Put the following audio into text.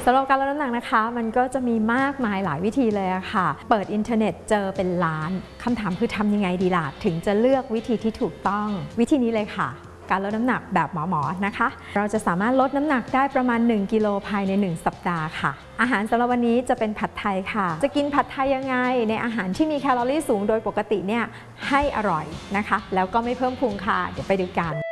สำหรับการลดน้ำหนักนะคะมันก็จะมีมากมายหลายวิธีเลยอะค่ะเปิดอินเทอร์เน็ตเจอเป็นล้านคำถามคือทำยังไงดีล่ะถึงจะเลือกวิธีที่ถูกต้องวิธีนี้เลยค่ะการลดน้ำหนักแบบหมอๆนะคะเราจะสามารถลดน้ำหนักได้ประมาณ1 กิโลภายใน1 สัปดาห์ค่ะอาหารสำหรับวันนี้จะเป็นผัดไทยค่ะจะกินผัดไทยยังไงในอาหารที่มีแคลอรี่สูงโดยปกติเนี่ยให้อร่อยนะคะแล้วก็ไม่เพิ่มพุงค่ะเดี๋ยวไปดูกัน